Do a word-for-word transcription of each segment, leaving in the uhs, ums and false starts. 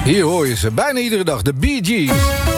Hier hoor je ze bijna iedere dag, de Bee Gees.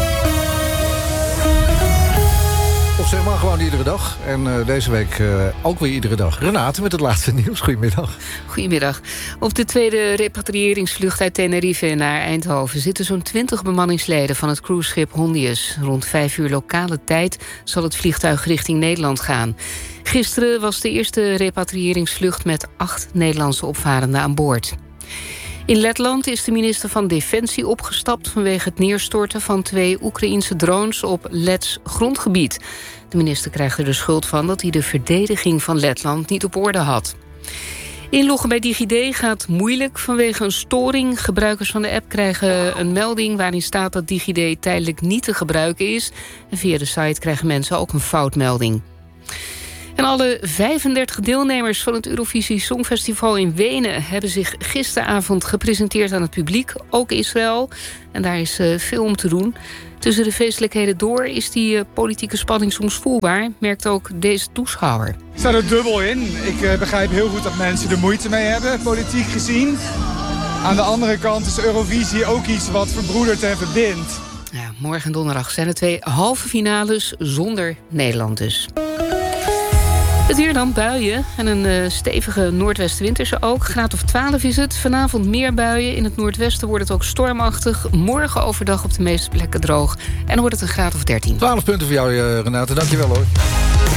Of zeg maar gewoon iedere dag. En uh, deze week uh, ook weer iedere dag. Renate met het laatste nieuws. Goedemiddag. Goedemiddag. Op de tweede repatriëringsvlucht uit Tenerife naar Eindhoven zitten zo'n twintig bemanningsleden van het cruiseschip Hondius. Rond vijf uur lokale tijd zal het vliegtuig richting Nederland gaan. Gisteren was de eerste repatriëringsvlucht met acht Nederlandse opvarenden aan boord. In Letland is de minister van Defensie opgestapt vanwege het neerstorten van twee Oekraïense drones op Lets grondgebied. De minister krijgt er de schuld van dat hij de verdediging van Letland niet op orde had. Inloggen bij DigiD gaat moeilijk vanwege een storing. Gebruikers van de app krijgen een melding waarin staat dat DigiD tijdelijk niet te gebruiken is. En via de site krijgen mensen ook een foutmelding. En alle vijfendertig deelnemers van het Eurovisie Songfestival in Wenen hebben zich gisteravond gepresenteerd aan het publiek, ook Israël. En daar is uh, veel om te doen. Tussen de feestelijkheden door is die uh, politieke spanning soms voelbaar, merkt ook deze toeschouwer. Ik sta er dubbel in. Ik uh, begrijp heel goed dat mensen er moeite mee hebben, politiek gezien. Aan de andere kant is Eurovisie ook iets wat verbroedert en verbindt. Ja, morgen en donderdag zijn er twee halve finales zonder Nederland dus. Het weer dan, buien en een uh, stevige noordwestenwind is er ook. Graad of twaalf is het. Vanavond meer buien. In het noordwesten wordt het ook stormachtig. Morgen overdag op de meeste plekken droog. En dan wordt het een graad of dertien. twaalf punten voor jou, uh, Renate. Dankjewel hoor.